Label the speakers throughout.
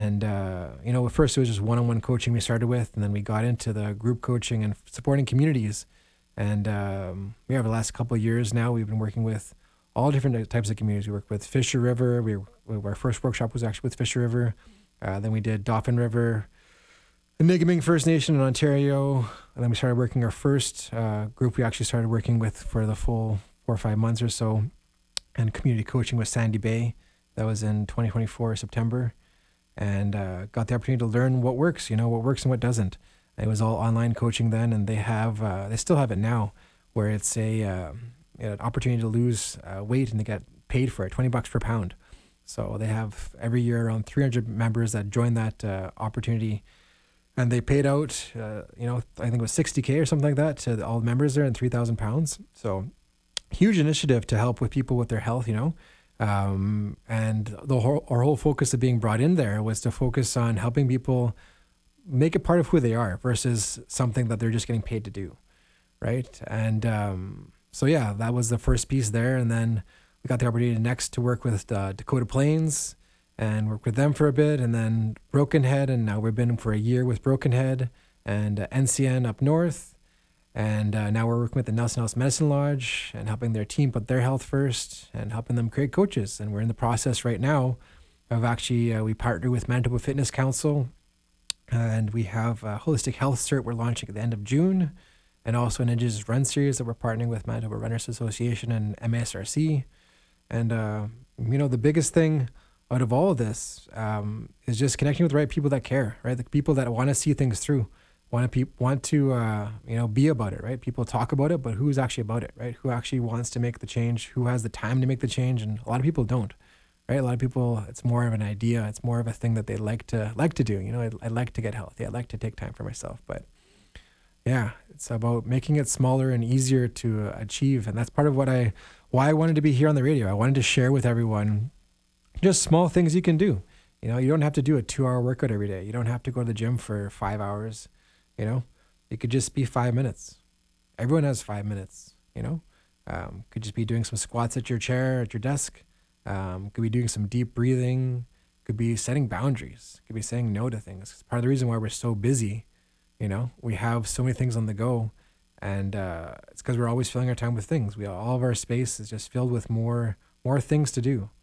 Speaker 1: And, at first it was just one-on-one coaching we started with, and then we got into the group coaching and supporting communities. And we have the last couple of years now, we've been working with all different types of communities. We work with Fisher River. Our first workshop was actually with Fisher River. Then we did Dauphin River, the Niggaming First Nation in Ontario. And then we started working our first group we actually started working with for the full 4 or 5 months or so, and community coaching with Sandy Bay. That was in 2024, September. And got the opportunity to learn what works, what works and what doesn't. It was all online coaching then, and they still have it now, where it's an opportunity to lose weight and they get paid for it, $20 per pound. So they have every year around 300 members that join that opportunity, and they paid out, I think it was 60K or something like that to all the members there, and 3,000 pounds. So huge initiative to help with people with their health, and our whole focus of being brought in there was to focus on helping people make it part of who they are versus something that they're just getting paid to do, right? And so yeah, that was the first piece there. And then we got the opportunity next to work with Dakota Plains and work with them for a bit, and then Broken Head, and now we've been for a year with Broken Head and NCN up north. And now we're working with the Nelson House Medicine Lodge and helping their team put their health first and helping them create coaches. And we're in the process right now of actually, we partner with Manitoba Fitness Council, and we have a Holistic Health Cert we're launching at the end of June, and also an Indigenous Run Series that we're partnering with Manitoba Runners Association and MSRC. And, the biggest thing out of all of this is just connecting with the right people that care, right? The people that want to see things through. Want to be about it, right? People talk about it, but who's actually about it, right? Who actually wants to make the change? Who has the time to make the change? And a lot of people don't, right? A lot of people, it's more of an idea. It's more of a thing that they like to do. I like to get healthy. I like to take time for myself. But yeah, it's about making it smaller and easier to achieve. And that's part of why I wanted to be here on the radio. I wanted to share with everyone just small things you can do. You don't have to do a 2-hour workout every day. You don't have to go to the gym for 5 hours. It could just be 5 minutes. Everyone has 5 minutes, could just be doing some squats at your chair, at your desk. Could be doing some deep breathing. Could be setting boundaries. Could be saying no to things. It's part of the reason why we're so busy. We have so many things on the go, and it's because we're always filling our time with things. All of our space is just filled with more things to do.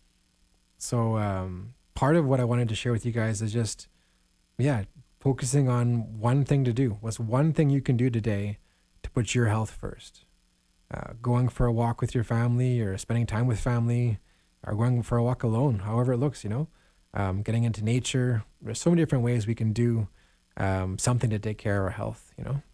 Speaker 1: So part of what I wanted to share with you guys is just, focusing on one thing to do. What's one thing you can do today to put your health first? Going for a walk with your family, or spending time with family, or going for a walk alone, however it looks, getting into nature. There's so many different ways we can do something to take care of our health,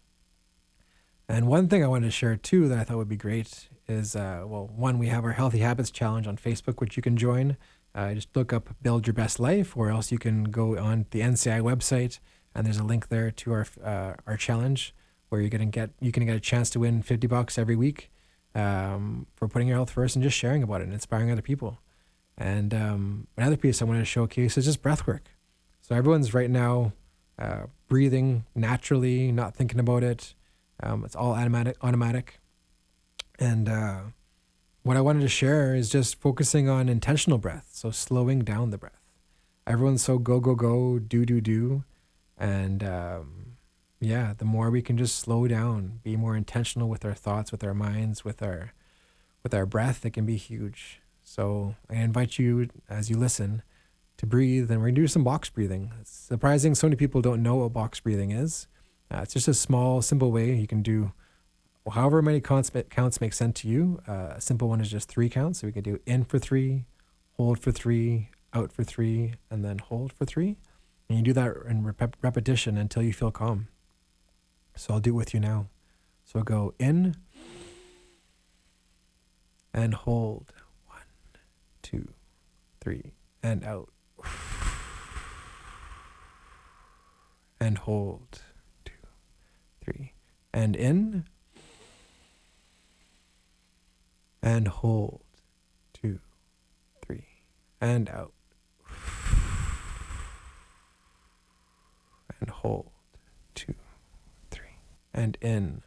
Speaker 1: And one thing I wanted to share too that I thought would be great is, one, we have our Healthy Habits Challenge on Facebook, which you can join. Just look up Build Your Best Life, or else you can go on the NCI website, and there's a link there to our challenge, where you can get a chance to win $50 every week for putting your health first and just sharing about it and inspiring other people. And another piece I wanted to showcase is just breath work. So everyone's right now breathing naturally, not thinking about it. It's all automatic. And what I wanted to share is just focusing on intentional breath. So slowing down the breath. Everyone's so go, go, go, do. And the more we can just slow down, be more intentional with our thoughts, with our minds, with our breath, it can be huge. So I invite you, as you listen, to breathe, and we're going to do some box breathing. It's surprising so many people don't know what box breathing is. It's just a small, simple way you can do however many counts make sense to you. A simple one is just 3 counts. So we can do in for 3, hold for 3, out for 3, and then hold for 3. And you do that in repetition until you feel calm. So I'll do it with you now. So go in and hold. 1, 2, 3, and out. And hold. 2, 3, and in. And hold. 2, 3, and out. And hold. 2, 3, and in.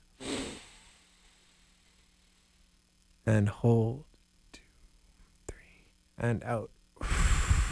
Speaker 1: And hold. 2, 3, and out.